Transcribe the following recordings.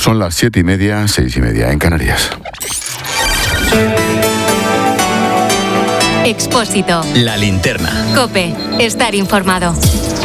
Son las 7:30, 6:30 en Canarias. Expósito. La linterna. COPE. Estar informado.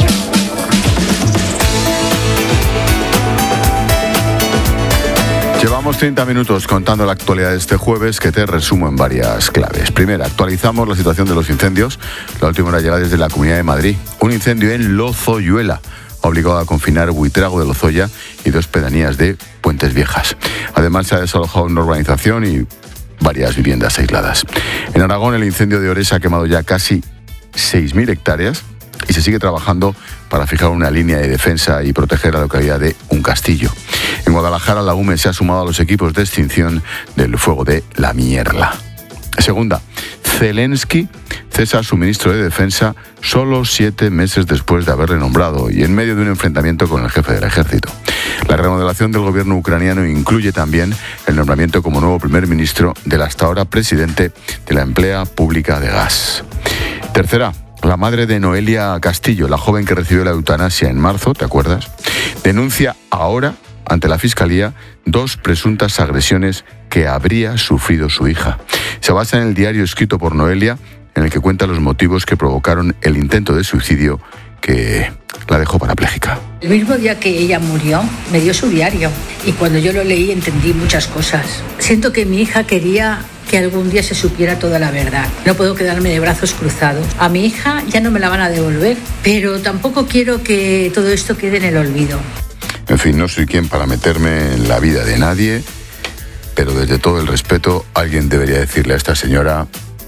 Llevamos 30 minutos contando la actualidad de este jueves, que te resumo en varias claves. Primera, actualizamos la situación de los incendios. La última hora llega desde la Comunidad de Madrid. Un incendio en Lozoyuela ha obligado a confinar Buitrago de Lozoya y 2 pedanías de Puentes Viejas. Además, se ha desalojado una urbanización y varias viviendas aisladas. En Aragón, el incendio de Ores ha quemado ya casi 6.000 hectáreas y se sigue trabajando para fijar una línea de defensa y proteger la localidad de Un Castillo. En Guadalajara, la UME se ha sumado a los equipos de extinción del fuego de La Mierla. Segunda, Zelensky cesa a su ministro de Defensa solo 7 meses después de haberle nombrado y en medio de un enfrentamiento con el jefe del ejército. La remodelación del gobierno ucraniano incluye también el nombramiento como nuevo primer ministro del hasta ahora presidente de la emplea pública de gas. Tercera, la madre de Noelia Castillo, la joven que recibió la eutanasia en marzo, ¿te acuerdas?, denuncia ahora ante la Fiscalía 2 presuntas agresiones que habría sufrido su hija. Se basa en el diario escrito por Noelia, en el que cuenta los motivos que provocaron el intento de suicidio que la dejó parapléjica. El mismo día que ella murió, me dio su diario y cuando yo lo leí entendí muchas cosas. Siento que mi hija quería que algún día se supiera toda la verdad. No puedo quedarme de brazos cruzados. A mi hija ya no me la van a devolver, pero tampoco quiero que todo esto quede en el olvido. En fin, no soy quien para meterme en la vida de nadie, pero desde todo el respeto, alguien debería decirle a esta señora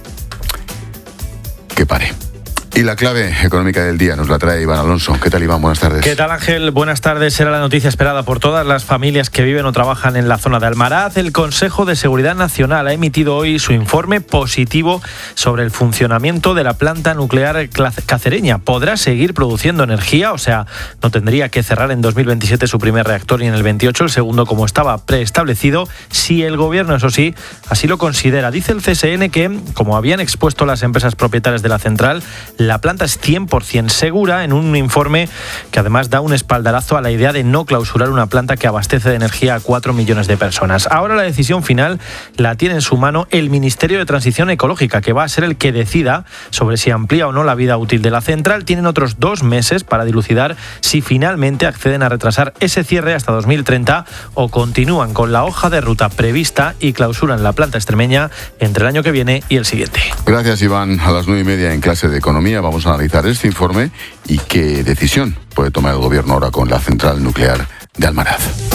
que pare. Y la clave económica del día nos la trae Iván Alonso. ¿Qué tal, Iván? Buenas tardes. ¿Qué tal, Ángel? Buenas tardes. Era la noticia esperada por todas las familias que viven o trabajan en la zona de Almaraz. El Consejo de Seguridad Nacional ha emitido hoy su informe positivo sobre el funcionamiento de la planta nuclear cacereña. Podrá seguir produciendo energía, o sea, no tendría que cerrar en 2027 su primer reactor y en el 28 el segundo, como estaba preestablecido, si el gobierno, eso sí, así lo considera. Dice el CSN que, como habían expuesto las empresas propietarias de la central, la planta es 100% segura, en un informe que además da un espaldarazo a la idea de no clausurar una planta que abastece de energía a 4 millones de personas. Ahora la decisión final la tiene en su mano el Ministerio de Transición Ecológica, que va a ser el que decida sobre si amplía o no la vida útil de la central. Tienen otros 2 meses para dilucidar si finalmente acceden a retrasar ese cierre hasta 2030 o continúan con la hoja de ruta prevista y clausuran la planta extremeña entre el año que viene y el siguiente. Gracias, Iván. A las 9:30 en clase de Economía vamos a analizar este informe y qué decisión puede tomar el gobierno ahora con la central nuclear de Almaraz.